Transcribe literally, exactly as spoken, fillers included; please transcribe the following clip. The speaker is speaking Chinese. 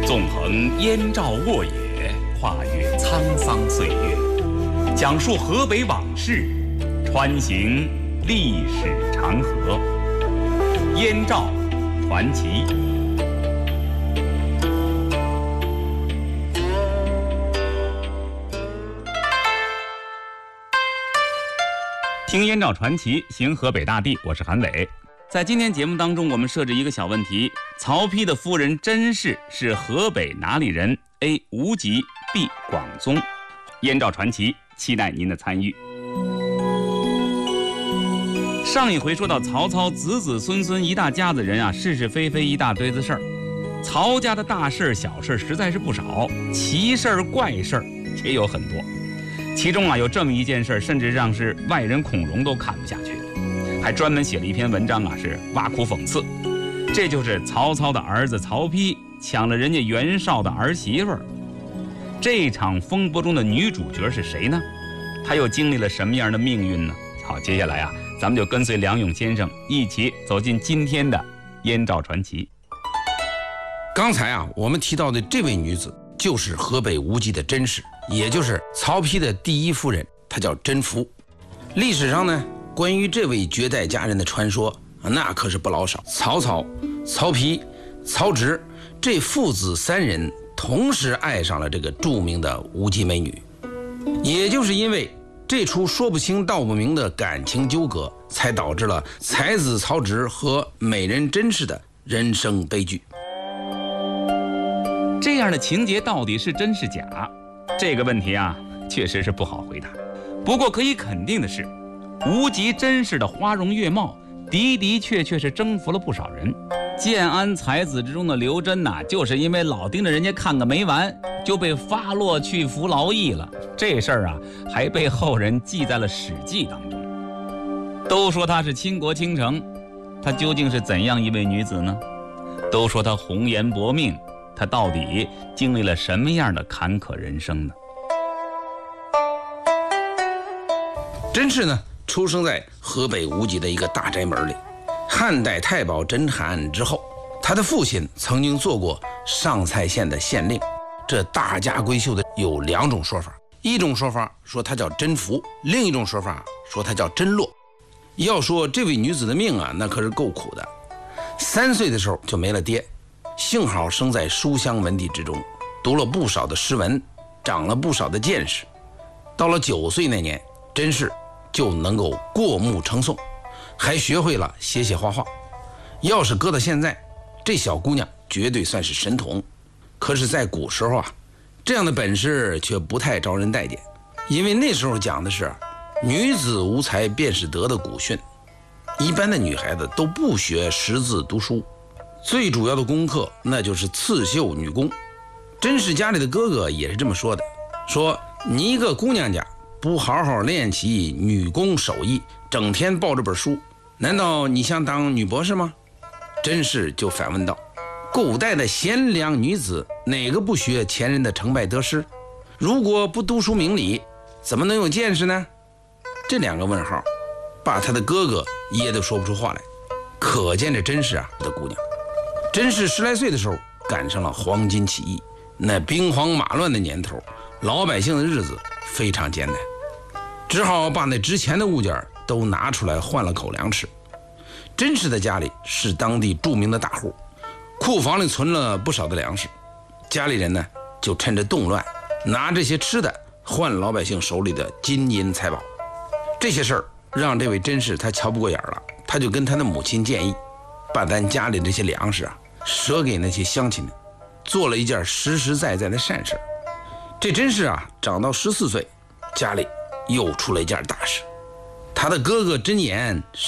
纵横燕赵沃野，跨越沧桑岁月，讲述河北往事，穿行历史长河。燕赵传奇。听燕赵传奇，行河北大地，我是韩伟。在今天节目当中，我们设置一个小问题：曹丕的夫人甄氏是河北哪里人 ？A. 无极 B. 广宗。燕赵传奇，期待您的参与。上一回说到曹操子子孙孙一大家子人啊，是是非非一大堆子事儿。曹家的大事小事实在是不少，奇事儿怪事儿也有很多。其中啊，有这么一件事，甚至让是外人孔融都看不下去了，还专门写了一篇文章啊，是挖苦讽刺。这就是曹操的儿子曹丕抢了人家袁绍的儿媳妇儿。这场风波中的女主角是谁呢？她又经历了什么样的命运呢？好，接下来啊，咱们就跟随梁勇先生一起走进今天的燕赵传奇。 刚才啊，我们提到的这位女子就是河北无极的甄氏，也就是曹丕的第一夫人，她叫甄宓。历史上呢，关于这位绝代佳人的传说那可是不老少。曹操、曹丕、曹植这父子三人同时爱上了这个著名的无极美女，也就是因为这出说不清道不明的感情纠葛，才导致了才子曹植和美人甄氏的人生悲剧。 这样的情节到底是真是假？这个问题啊，确实是不好回答。不过可以肯定的是，无极甄氏的花容月貌的的确确是征服了不少人。建安才子之中的刘桢呐、啊，就是因为老盯着人家看个没完，就被发落去服劳役了。这事儿啊，还被后人记在了《史记》当中。都说她是倾国倾城，她究竟是怎样一位女子呢？都说她红颜薄命，她到底经历了什么样的坎坷人生呢？ 甄氏呢，出生在河北无极的一个大宅门里。汉代太保甄邯之后，他的父亲曾经做过上蔡县的县令。这大家闺秀的有两种说法，一种说法说她叫甄宓，另一种说法说她叫甄洛。要说这位女子的命啊，那可是够苦的。三岁的时候就没了爹，幸好生在书香门第之中，读了不少的诗文，长了不少的见识。到了九岁那年，甄氏就能够过目成诵，还学会了写写画画。要是搁到现在，这小姑娘绝对算是神童。可是在古时候啊，这样的本事却不太招人待见，因为那时候讲的是女子无才便是德的古训，一般的女孩子都不学识字读书，最主要的功课那就是刺绣女工。甄氏家里的哥哥也是这么说的，说你一个姑娘家不好好练习女工手艺，整天抱着本书，难道你想当女博士吗？甄氏就反问道，古代的贤良女子哪个不学前人的成败得失？如果不读书明理，怎么能有见识呢？这两个问号把他的哥哥噎得说不出话来，可见这甄氏啊的姑娘。甄氏十来岁的时候赶上了黄巾起义，那兵荒马乱的年头，老百姓的日子非常艰难，只好把那值钱的物件都拿出来换了口粮吃。甄氏的家里是当地著名的大户，库房里存了不少的粮食，家里人呢就趁着动乱，拿这些吃的换老百姓手里的金银财宝。这些事儿让这位甄氏他瞧不过眼了，他就跟他的母亲建议，把咱家里这些粮食啊赊给那些乡亲们，做了一件实实在在的善事。这甄氏啊长到十四岁，家里又出了一件大事。他的哥哥甄延